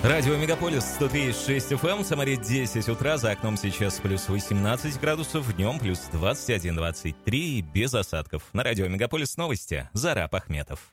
Радио Мегаполис 103.6 FM, в Самаре 10 утра, за окном сейчас плюс 18 градусов, днем плюс 21-23 и без осадков. На радио Мегаполис новости, Зараб Ахметов.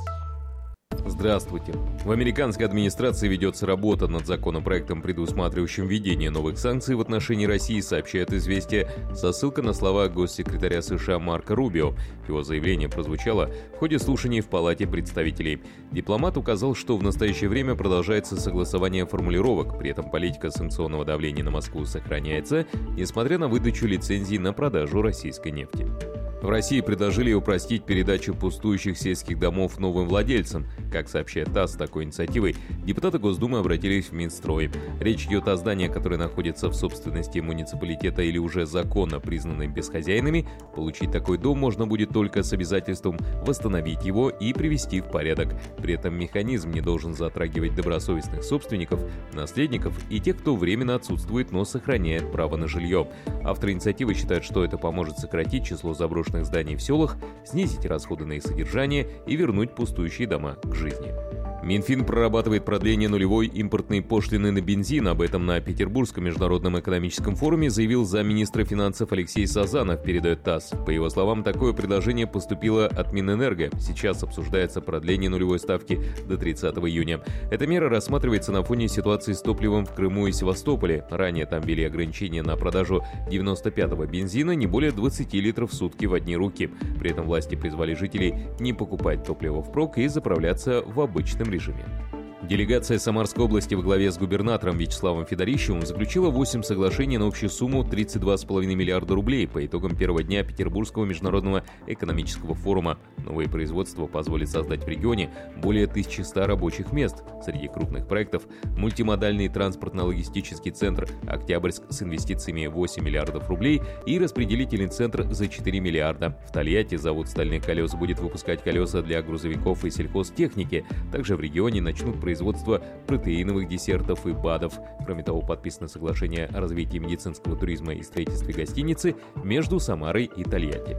Здравствуйте. В американской администрации ведется работа над законопроектом, предусматривающим введение новых санкций в отношении России, сообщает «Известия» со ссылкой на слова госсекретаря США Марко Рубио. Его заявление прозвучало в ходе слушаний в Палате представителей. Дипломат указал, что в настоящее время продолжается согласование формулировок, при этом политика санкционного давления на Москву сохраняется, несмотря на выдачу лицензий на продажу российской нефти. В России предложили упростить передачу пустующих сельских домов новым владельцам. Как сообщает ТАСС, с такой инициативой депутаты Госдумы обратились в Минстрой. Речь идет о зданиях, которые находятся в собственности муниципалитета или уже законно признаны бесхозяйными. Получить такой дом можно будет только с обязательством восстановить его и привести в порядок. При этом механизм не должен затрагивать добросовестных собственников, наследников и тех, кто временно отсутствует, но сохраняет право на жилье. Авторы инициативы считают, что это поможет сократить число заброшенных зданий в селах, снизить расходы на их содержание и вернуть пустующие дома к жизни. Минфин прорабатывает продление нулевой импортной пошлины на бензин. Об этом на Петербургском международном экономическом форуме заявил замминистра финансов Алексей Сазанов, передает ТАСС. По его словам, такое предложение поступило от Минэнерго. Сейчас обсуждается продление нулевой ставки до 30 июня. Эта мера рассматривается на фоне ситуации с топливом в Крыму и Севастополе. Ранее там ввели ограничения на продажу 95-го бензина не более 20 литров в сутки в одни руки. При этом власти призвали жителей не покупать топливо впрок и заправляться в обычном режиме. Делегация Самарской области во главе с губернатором Вячеславом Федорищевым заключила 8 соглашений на общую сумму 32,5 миллиарда рублей по итогам первого дня Петербургского международного экономического форума. Новые производства позволят создать в регионе более 1100 рабочих мест. Среди крупных проектов – мультимодальный транспортно-логистический центр «Октябрьск» с инвестициями 8 миллиардов рублей и распределительный центр за 4 миллиарда. В Тольятти завод стальных колес будет выпускать колеса для грузовиков и сельхозтехники. Также в регионе начнут производство протеиновых десертов и БАДов. Кроме того, подписано соглашение о развитии медицинского туризма и строительстве гостиницы между Самарой и Тольятти.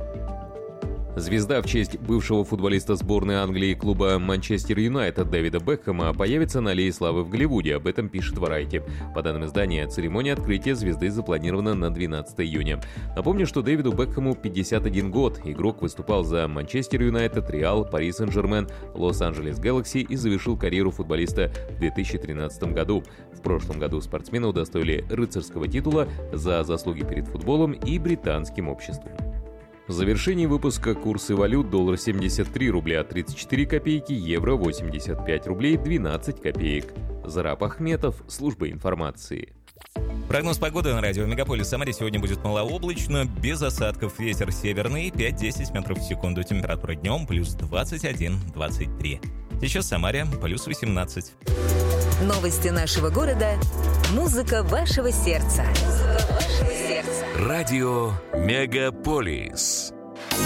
Звезда в честь бывшего футболиста сборной Англии и клуба Манчестер Юнайтед Дэвида Бекхэма появится на Аллее Славы в Голливуде, об этом пишет Variety. По данным издания, церемония открытия звезды запланирована на 12 июня. Напомню, что Дэвиду Бекхэму 51 год. Игрок выступал за Манчестер Юнайтед, Реал, Пари Сен-Жермен, Лос-Анджелес Гэлакси и завершил карьеру футболиста в 2013 году. В прошлом году спортсмена удостоили рыцарского титула за заслуги перед футболом и британским обществом. В завершении выпуска курсы валют: доллар 73 рубля 34 копейки, евро 85 рублей 12 копеек. Зараб Ахметов, служба информации. Прогноз погоды на радио Мегаполис. В Самаре сегодня будет малооблачно, без осадков. Ветер северный 5-10 метров в секунду. Температура днем плюс 21-23. Сейчас в Самаре плюс 18. Новости нашего города. Музыка вашего сердца. Радио Мегаполис.